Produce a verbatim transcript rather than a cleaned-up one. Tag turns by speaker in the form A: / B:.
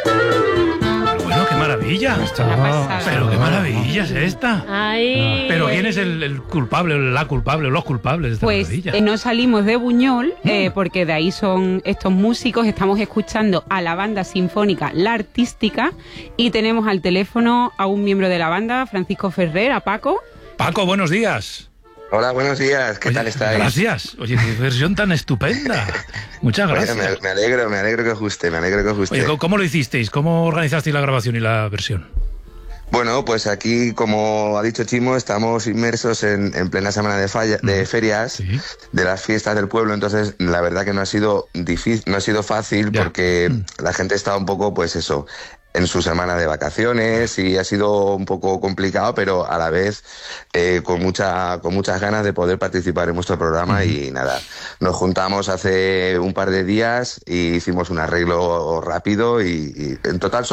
A: Pero bueno, qué maravilla.
B: Está,
A: pero qué maravilla es esta.
B: Ay,
A: Pero ¿quién es el, el culpable, o la culpable, o los culpables de esta
C: Pues
A: maravilla?
C: eh, no salimos de Buñol, eh, porque de ahí son estos músicos. Estamos escuchando a la banda sinfónica La Artística y tenemos al teléfono a un miembro de la banda, Francisco Ferrer, a Paco.
A: Paco, buenos días.
D: Hola, buenos días, ¿qué
A: Oye,
D: tal estáis?
A: Gracias. Oye, qué versión tan estupenda. Muchas
D: Oye,
A: gracias.
D: me, me alegro, me alegro que os guste, me alegro que os guste.
A: Oye, ¿cómo, ¿cómo lo hicisteis? ¿Cómo organizasteis la grabación y la versión?
D: Bueno, pues aquí, como ha dicho Chimo, estamos inmersos en, en plena semana de, falla, de ferias,
A: Sí.
D: de las fiestas del pueblo, entonces la verdad que no ha sido difícil, no ha sido fácil
A: Ya.
D: porque la gente está un poco, pues eso, en su semana de vacaciones y ha sido un poco complicado, pero a la vez eh, con mucha con muchas ganas de poder participar en vuestro programa. Y nada, nos juntamos hace un par de días y hicimos un arreglo rápido y, y en total